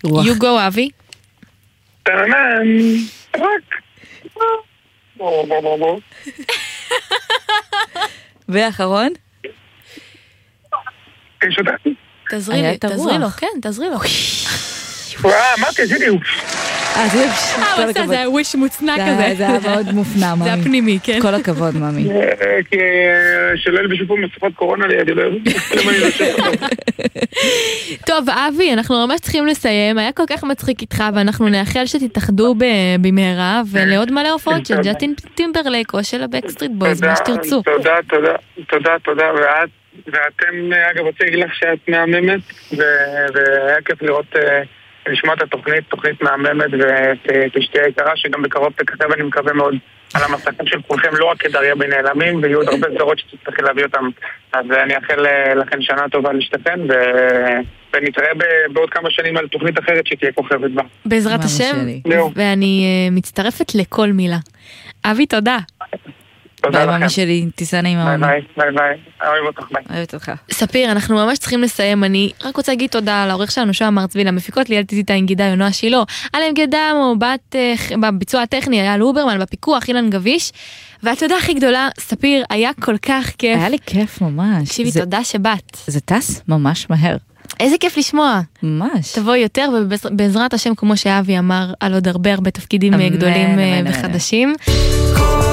You go, אבי. טרנן, רק. בוא. ואחרון? יש אותה? תזרי לו, כן, תזרי לו. אמרתי, עשיתי. זה וויש מוצנע כזה. זה היה מאוד מופנע, מאמי. זה הפנימי, כן. כל הכבוד, מאמי. כי שלא ילבשו פה מסכות קורונה לידי, לא טוב, אבי, אנחנו ממש צריכים לסיים. היה כל כך מצחיק איתך, ואנחנו נאחל שתתאחדו במהרה, ולעוד מלא הופעות של ג'סטין טימברלייק או של הבקסטריט בויז, מה שתרצו. תודה, ואתם, אגב, רוצה להגיד לך שאת מהממת, והיה כיף לראות, לשמוע את התוכנית, תוכנית מהממת ותשתיה יקרה, שגם בקרוב תכתב, אני מקווה מאוד, על המסכים של כולכם, לא רק כדריה בנעלמים, ויהיו עוד הרבה סדרות שתצטרכי להביא אותם. אז אני אאחל לכם שנה טובה להשתתן, ונתראה בעוד כמה שנים על תוכנית אחרת שתהיה כוכבת בה. בעזרת השם, ואני מצטרפת לכל מילה. אבי, תודה. ביי ממי שלי, טיסה נעימה. ביי, אוהב אותך, ביי. אוהבת אותך. ספיר, אנחנו ממש צריכים לסיים. אני רק רוצה להגיד תודה לעורך שלנו, שוהם מרצביל, המפיקות ליאל טיזיטה אינגידה, יונוע שילה, אלם גדמו, בביצוע הטכני, היה לוברמן, בפיקוח, אילן גביש, והתודה הכי גדולה, ספיר, היה כל כך כיף. היה לי כיף ממש. תקשיבי, תודה שבאת. זה טס ממש מהר. איזה כיף לשמוע. ממש. תבואי יותר, ובעזרת השם, כמו שאבי אמר, על עוד הרבה תפקידים גדולים וחדשים.